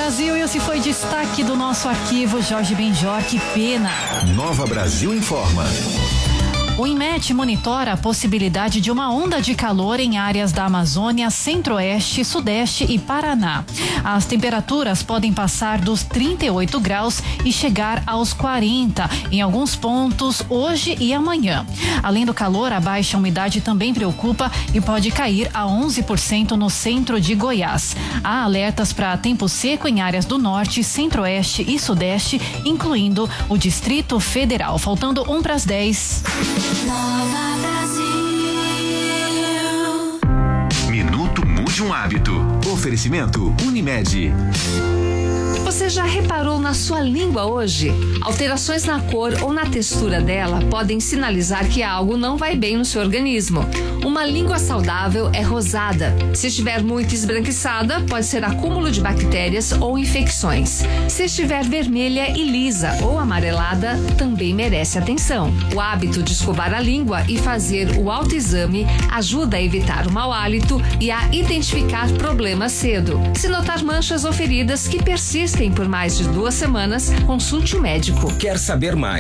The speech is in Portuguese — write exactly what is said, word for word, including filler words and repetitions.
Brasil, e esse foi destaque do nosso arquivo. Jorge Benjor, que pena. Nova Brasil informa. O INMET monitora a possibilidade de uma onda de calor em áreas da Amazônia, Centro-Oeste, Sudeste e Paraná. As temperaturas podem passar dos trinta e oito graus e chegar aos quarenta em alguns pontos hoje e amanhã. Além do calor, a baixa umidade também preocupa e pode cair a onze por cento no centro de Goiás. Há alertas para tempo seco em áreas do Norte, Centro-Oeste e Sudeste, incluindo o Distrito Federal. Faltando um para as dez. Nova Brasil. Minuto Mude um Hábito. Oferecimento Unimed. Você já reparou na sua língua hoje? Alterações na cor ou na textura dela podem sinalizar que algo não vai bem no seu organismo. Uma língua saudável é rosada. Se estiver muito esbranquiçada, pode ser acúmulo de bactérias ou infecções. Se estiver vermelha e lisa ou amarelada, também merece atenção. O hábito de escovar a língua e fazer o autoexame ajuda a evitar o mau hálito e a identificar problemas cedo. Se notar manchas ou feridas que persistem por mais de duas semanas, consulte o médico. Quer saber mais?